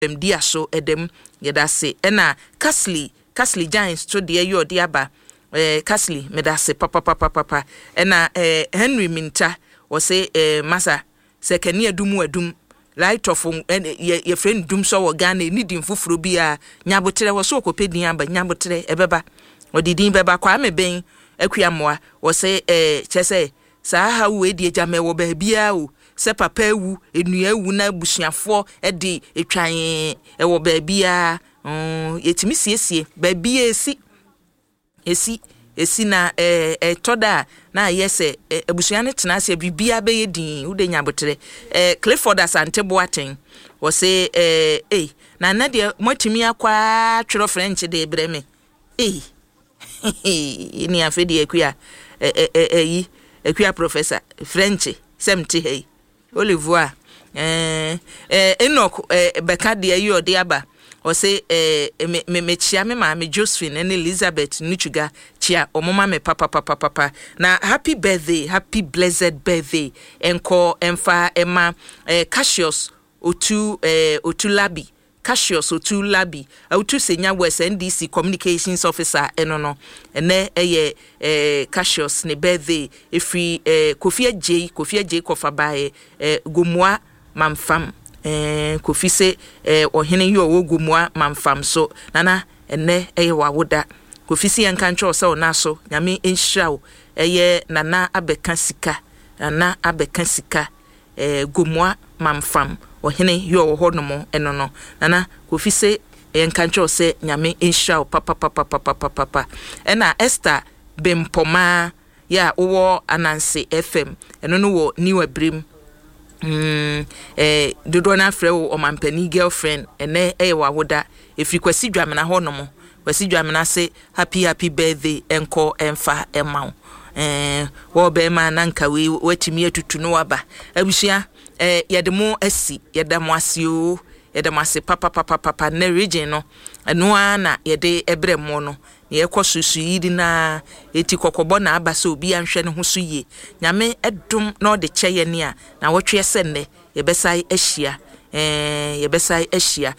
dia so edem yedase ena Casly Giants to de yo de aba Casly medase papa ena Henry Minta was say masa se kani adum light of your friend dum so Ghana needing fufuru bia nyabotre was so kopedin aba nyabotre ebeba odidin beba kwa me ben akuamoa was say chese saa ha we die jame wo ba bia o se papa ewu enua ewu na busuafo de etwan wo ba bia yetimi siesie ba bia esi na toda na yese abusua ne tena se bibia be yedin wo de nyabotre Clifford Asante Boateng wo say na de motimi akwa twero French de breme ni afedi akua akua professor French semti hey Olivoa Enoch beka de ayi ode aba o say me chia me ma me Josephine and Elizabeth Nuchuga chia omoma me papa na happy blessed birthday enko emfa ema Cassius Otulabi Cassius Otulabi Otu Senya West NDC Communications Officer enono ene Cassius ne birthday efri Kofi J kofa bae Gomua mamfam Kofi se ohene yi owo Gomua mamfam so nana ene wawoda Kofi se yankancho se ona so nyame enhira nana abeka sika Gomua mamfam ohene yi owo honomo enono nana Kofi se yankancho se nyame enhira papa ena Esther Bempoma ya owo Anansi FM enono wo New Abrim dodo na frɛ wo omampani girlfriend ene wawoda efri kwasi dwamena honomo kwasi dwamena se happy birthday enko emfa emaw wo be ma nanka we watimi atutu no waba abusua yedemo asi yedamo asio yedamase papa na region no eno na yede ebremo no ye kosusu yidi na eti kokobo na abasa obi anhwe ne ho so ye nyame edum na ode kyeye ne a na wotwe senne yebesai ahia